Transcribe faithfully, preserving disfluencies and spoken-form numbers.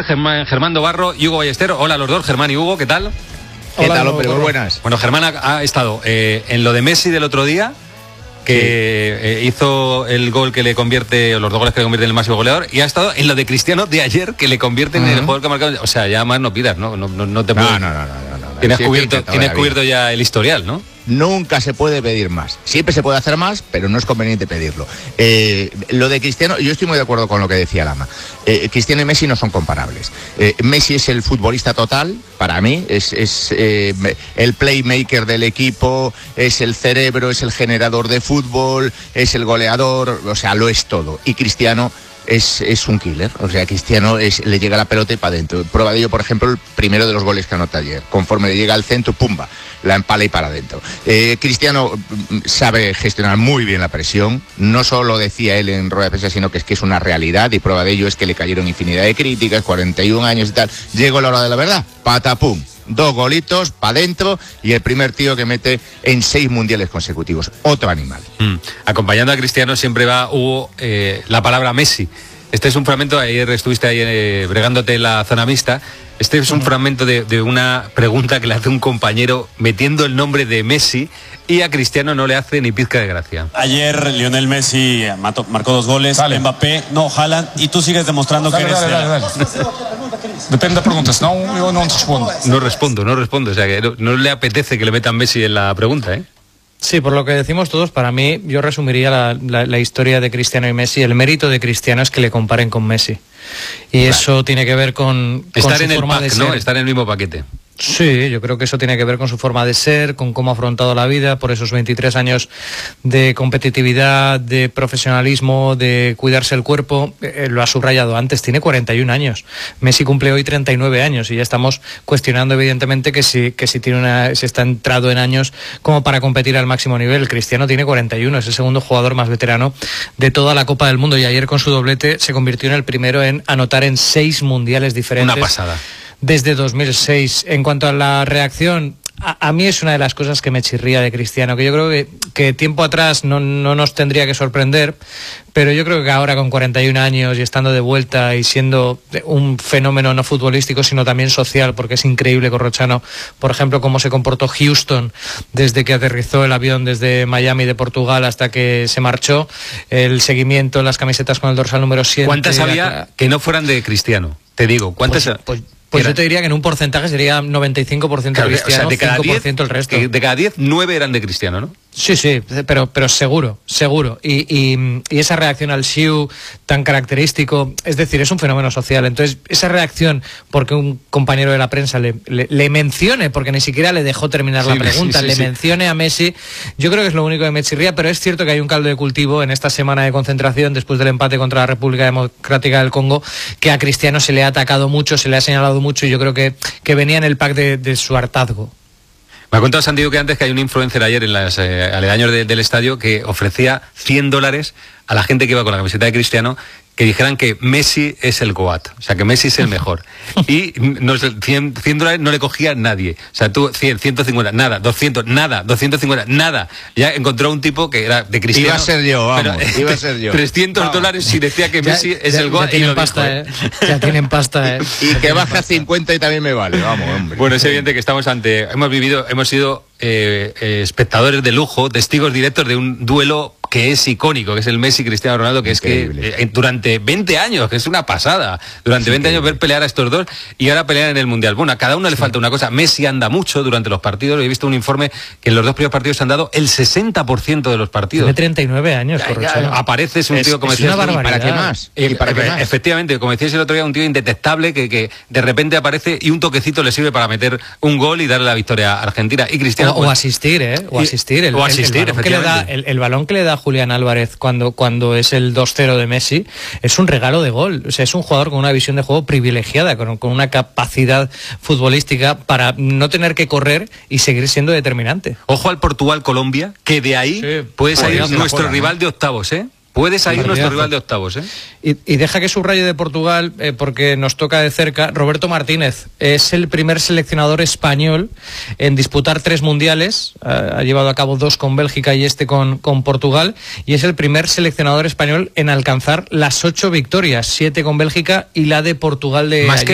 Germán, Germán Dobarro y Hugo Ballester. Hola a los dos, Germán y Hugo, ¿qué tal? ¿Qué Hola, tal, hombre? Hugo. Muy buenas. Bueno, Germán ha, ha estado eh, en lo de Messi del otro día, que sí. eh, hizo el gol que le convierte, o los dos goles que le convierten en el máximo goleador, y ha estado en lo de Cristiano de ayer, que le convierte uh-huh. en el jugador que ha marcado. O sea, ya más no pidas, ¿no? No, no, no te puedes... No, no, no, no, no, no. Tienes, Sí, cubierto, que tienes cubierto ya el historial, ¿no? Nunca se puede pedir más. Siempre se puede hacer más, pero no es conveniente pedirlo. Eh, lo de Cristiano, yo estoy muy de acuerdo con lo que decía Lama. Eh, Cristiano y Messi no son comparables. Eh, Messi es el futbolista total, para mí, es, es eh, el playmaker del equipo, es el cerebro, es el generador de fútbol, es el goleador, o sea, lo es todo. Y Cristiano Es, es un killer, o sea, Cristiano es, le llega la pelota y para adentro. Prueba de ello, por ejemplo, el primero de los goles que anota ayer. Conforme le llega al centro, pumba, la empala y para adentro. Eh, Cristiano sabe gestionar muy bien la presión, no solo decía él en rueda de prensa, sino que es que es una realidad, y prueba de ello es que le cayeron infinidad de críticas, cuarenta y un años y tal. Llegó la hora de la verdad, patapum. Dos golitos para adentro y el primer tío que mete en seis mundiales consecutivos. Otro animal. Mm. Acompañando a Cristiano siempre va, Hugo, eh, la palabra Messi. Este es un fragmento, ayer estuviste ahí eh, bregándote en la zona mixta. Este es un fragmento de, de una pregunta que le hace un compañero metiendo el nombre de Messi, y a Cristiano no le hace ni pizca de gracia. Ayer Lionel Messi mató, marcó dos goles, dale. Mbappé, no, Haaland, y tú sigues demostrando dale, que eres... Dale, dale, dale. Depende de preguntas, no, yo no respondo. No respondo, no respondo, o sea que no, no le apetece que le metan Messi en la pregunta, ¿eh? Sí, por lo que decimos todos, para mí, yo resumiría la, la, la historia de Cristiano y Messi. El mérito de Cristiano es que le comparen con Messi. Y claro, eso tiene que ver con, con estar su en el forma pack, de ser. ¿no? Estar en el mismo paquete. Sí, yo creo que eso tiene que ver con su forma de ser, con cómo ha afrontado la vida, por esos veintitrés años de competitividad, de profesionalismo, de cuidarse el cuerpo. Eh, lo ha subrayado antes, tiene cuarenta y un años. Messi cumple hoy treinta y nueve años y ya estamos cuestionando evidentemente que si, que si, tiene una, si está entrado en años como para competir al máximo nivel. Cristiano tiene cuarenta y uno, es el segundo jugador más veterano de toda la Copa del Mundo, y ayer con su doblete se convirtió en el primero en anotar en seis mundiales diferentes. Una pasada. Desde dos mil seis. En cuanto a la reacción, a, a mí es una de las cosas que me chirría de Cristiano, que yo creo que, que tiempo atrás no, no nos tendría que sorprender, pero yo creo que ahora con cuarenta y un años y estando de vuelta y siendo un fenómeno no futbolístico sino también social, porque es increíble, Corrochano, por ejemplo, cómo se comportó Houston desde que aterrizó el avión desde Miami de Portugal hasta que se marchó, el seguimiento, las camisetas con el dorsal número siete. ¿Cuántas había que no fueran de Cristiano? Te digo, ¿cuántas? Pues, pues, Pues yo te diría que en un porcentaje sería noventa y cinco por ciento claro, Cristiano, o sea, de cada cinco por ciento diez, el resto. De cada diez, nueve eran de Cristiano, ¿no? Sí, sí, pero, pero seguro, seguro. Y, y, y esa reacción al Siu tan característico, es decir, es un fenómeno social. Entonces, esa reacción porque un compañero de la prensa le, le, le mencione, porque ni siquiera le dejó terminar sí, la pregunta, sí, sí, le sí. mencione a Messi, yo creo que es lo único que me chirría, pero es cierto que hay un caldo de cultivo en esta semana de concentración después del empate contra la República Democrática del Congo, que a Cristiano se le ha atacado mucho, se le ha señalado mucho, y yo creo que, que venía en el pack de, de su hartazgo. Me ha contado Santi Duque antes que hay un influencer ayer en los eh, aledaños de, del estadio que ofrecía cien dólares a la gente que iba con la camiseta de Cristiano, que dijeran que Messi es el GOAT, o sea, que Messi es el mejor. Y no, cien, cien dólares no le cogía nadie. O sea, tú cien, ciento cincuenta, nada, doscientos, nada, doscientos cincuenta, nada. Ya encontró un tipo que era de Cristiano. Iba a ser yo, vamos, pero, iba a ser yo. trescientos vamos. dólares si decía que Messi ya, es ya, el GOAT. Ya tienen y pasta, dijo, ¿eh? Ya tienen pasta, ¿eh? Y, y que baja cincuenta y también me vale, vamos, hombre. Bueno, es evidente que estamos ante... Hemos vivido, hemos sido eh, eh, espectadores de lujo, testigos directos de un duelo que es icónico, que es el Messi Cristiano Ronaldo, que Increíble. es que eh, durante veinte años, que es una pasada, durante sí, veinte años ver pelear a estos dos y ahora pelear en el Mundial. Bueno, a cada uno sí. le falta una cosa. Messi anda mucho durante los partidos, he visto un informe que en los dos primeros partidos se han dado el sesenta por ciento de los partidos. Tiene treinta y nueve años, ya, ya, aparece, es un es, tío como es decías, una barbaridad. ¿Y para qué más? ¿Y para qué más? Efectivamente, como decías el otro día, un tío indetectable que, que de repente aparece y un toquecito le sirve para meter un gol y darle la victoria a Argentina. Y Cristiano... O, pues, o asistir, ¿eh? O asistir. El, o asistir, el, el, balón que le da, el, el balón que le da Julián Álvarez cuando, cuando es el dos cero de Messi es un regalo de gol. O sea, es un jugador con una visión de juego privilegiada, con, con una capacidad futbolística para no tener que correr y seguir siendo determinante. Ojo al Portugal-Colombia, que de ahí sí, puede salir nuestro fuera, rival ¿no? de octavos, ¿eh? Puede salir Partidazo. nuestro rival de octavos, ¿eh? Y, y deja que subraye de Portugal, eh, porque nos toca de cerca. Roberto Martínez es el primer seleccionador español en disputar tres mundiales. Eh, ha llevado a cabo dos con Bélgica y este con, con Portugal. Y es el primer seleccionador español en alcanzar las ocho victorias, siete con Bélgica y la de Portugal de Más ayer. que